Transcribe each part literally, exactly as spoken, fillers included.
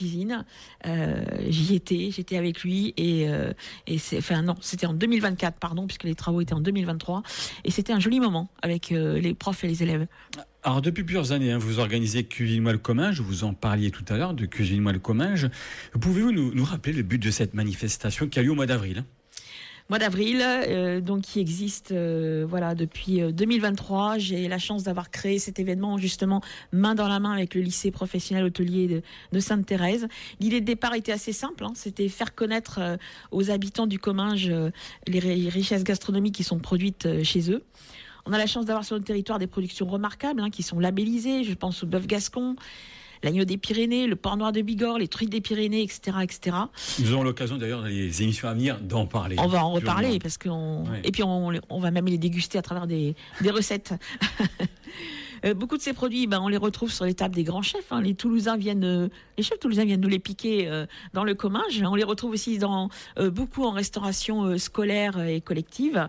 cuisine. Euh, j'y étais, j'étais avec lui et, euh, et c'est, enfin non, c'était en deux mille vingt-quatre, pardon, puisque les travaux étaient en deux mille vingt-trois. Et c'était un joli moment avec euh, les profs et les élèves. Alors depuis plusieurs années, hein, vous organisez Cuisine-moi le Comminges, vous en parliez tout à l'heure de Cuisine-moi le Comminges. Pouvez-vous nous, nous rappeler le but de cette manifestation qui a lieu au mois d'avril, hein? Mois d'avril, euh, donc qui existe euh, voilà depuis euh, deux mille vingt-trois. J'ai la chance d'avoir créé cet événement justement main dans la main avec le lycée professionnel hôtelier de, de Sainte-Thérèse. L'idée de départ était assez simple, hein, c'était faire connaître euh, aux habitants du Comminges euh, les, les richesses gastronomiques qui sont produites euh, chez eux. On a la chance d'avoir sur notre territoire des productions remarquables hein, qui sont labellisées. Je pense au bœuf gascon, l'agneau des Pyrénées, le porc noir de Bigorre, les truites des Pyrénées, et cetera, et cetera. Nous aurons l'occasion d'ailleurs dans les émissions à venir d'en parler. On va en reparler parce qu'on ouais. Et puis on, on va même les déguster à travers des, des recettes. Euh, beaucoup de ces produits, ben, on les retrouve sur les tables des grands chefs. Hein. Les Toulousains viennent, euh, les chefs toulousains viennent nous les piquer euh, dans le Comminges. On les retrouve aussi dans euh, beaucoup en restauration euh, scolaire et collective.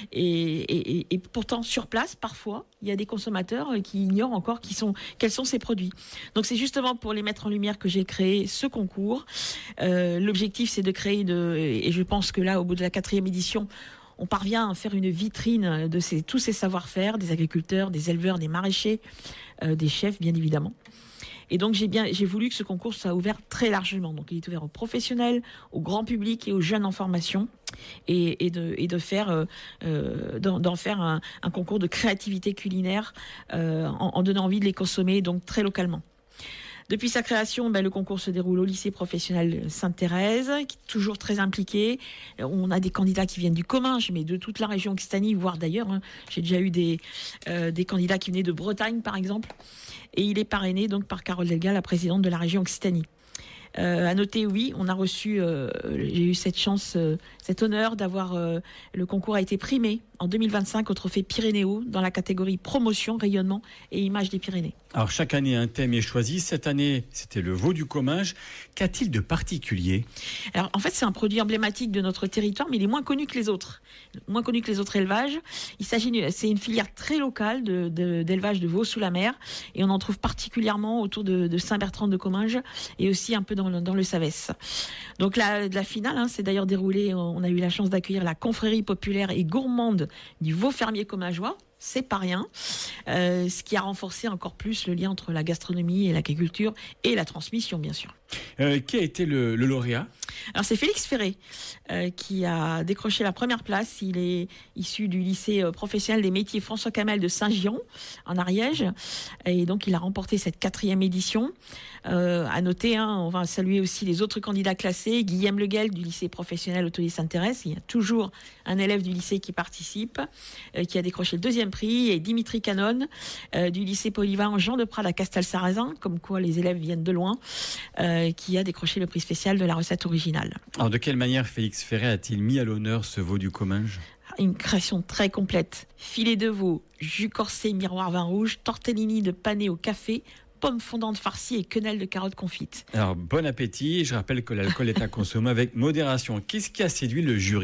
Et, et, et, et pourtant, sur place, parfois, il y a des consommateurs euh, qui ignorent encore qui sont, quels sont ces produits. Donc, c'est justement pour les mettre en lumière que j'ai créé ce concours. Euh, l'objectif, c'est de créer de, et je pense que là, au bout de la quatrième édition, on parvient à faire une vitrine de ces, tous ces savoir-faire, des agriculteurs, des éleveurs, des maraîchers, euh, des chefs, bien évidemment. Et donc, j'ai bien, j'ai voulu que ce concours soit ouvert très largement. Donc, il est ouvert aux professionnels, au grand public et aux jeunes en formation. Et, et, de, et de faire, euh, euh, d'en, d'en faire un, un concours de créativité culinaire euh, en, en donnant envie de les consommer, donc très localement. Depuis sa création, ben, le concours se déroule au lycée professionnel Sainte-Thérèse, qui est toujours très impliqué. On a des candidats qui viennent du Comminges, mais de toute la région Occitanie, voire d'ailleurs. Hein. J'ai déjà eu des, euh, des candidats qui venaient de Bretagne, par exemple. Et il est parrainé donc par Carole Delga, la présidente de la région Occitanie. Euh, à noter, oui, on a reçu, euh, j'ai eu cette chance, euh, cet honneur d'avoir, euh, le concours a été primé en deux mille vingt-cinq au trophée Pyrénéo dans la catégorie promotion, rayonnement et image des Pyrénées. Alors chaque année un thème est choisi. Cette année, c'était le veau du Comminges. Qu'a-t-il de particulier ? Alors en fait, c'est un produit emblématique de notre territoire, mais il est moins connu que les autres, moins connu que les autres élevages. Il s'agit, c'est une filière très locale de, de, d'élevage de veaux sous la mer, et on en trouve particulièrement autour de, de Saint-Bertrand de Comminges et aussi un peu dans le, dans le Savès. Donc la, la finale, hein, c'est d'ailleurs déroulée. On a eu la chance d'accueillir la confrérie populaire et gourmande du veau fermier commingeois. C'est pas rien, euh, ce qui a renforcé encore plus le lien entre la gastronomie et l'agriculture et la transmission, bien sûr. Euh, qui a été le, le lauréat ? Alors c'est Félix Ferré euh, qui a décroché la première place. Il est issu du lycée euh, professionnel des métiers François Camel de Saint-Giron en Ariège, et donc il a remporté cette quatrième édition. Euh, à noter, hein, on va saluer aussi les autres candidats classés. Guillaume Leguel du lycée professionnel hôtelier Sainte-Thérèse. Il y a toujours un élève du lycée qui participe, euh, qui a décroché le deuxième prix, et Dimitri Canon euh, du lycée polyvalent Jean de Prade à Castel-Sarrazin, comme quoi les élèves viennent de loin, euh, qui a décroché le prix spécial de la recette originale. Alors de quelle manière Félix Ferré a-t-il mis à l'honneur ce veau du Comminges ? Une création très complète. Filet de veau, jus corsé miroir vin rouge, tortellini de pané au café, pommes fondantes farcies et quenelles de carottes confites. Alors bon appétit, je rappelle que l'alcool est à consommer avec modération. Qu'est-ce qui a séduit le jury ?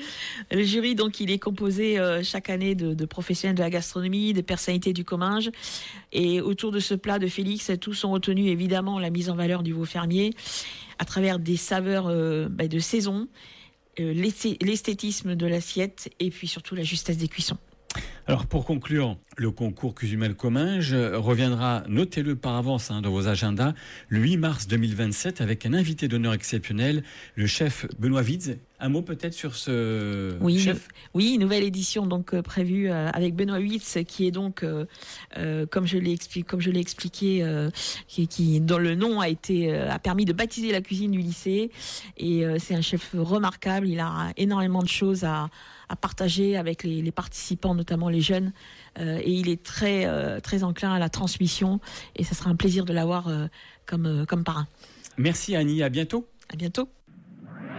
Le jury, donc, il est composé euh, chaque année de, de professionnels de la gastronomie, de personnalités du Comminges. Et autour de ce plat de Félix, tous ont retenu évidemment la mise en valeur du veau fermier à travers des saveurs euh, bah, de saison, euh, l'esthétisme de l'assiette et puis surtout la justesse des cuissons. Alors pour conclure, le concours Cuisine-moi le Comminges reviendra, notez-le par avance hein, dans vos agendas, le huit mars deux mille vingt-sept avec un invité d'honneur exceptionnel, le chef Benoît Widz. Un mot peut-être sur ce oui, chef ? Oui, une nouvelle édition donc euh, prévue euh, avec Benoît Widz, qui est donc, euh, euh, comme je l'ai expliqué, comme je l'ai expliqué, euh, qui, qui dont le nom a été euh, a permis de baptiser la cuisine du lycée. Et euh, c'est un chef remarquable. Il a énormément de choses à à partager avec les, les participants, notamment les jeunes, euh, et il est très euh, très enclin à la transmission. Et ça sera un plaisir de l'avoir euh, comme euh, comme parrain. Merci Annie, à bientôt. À bientôt.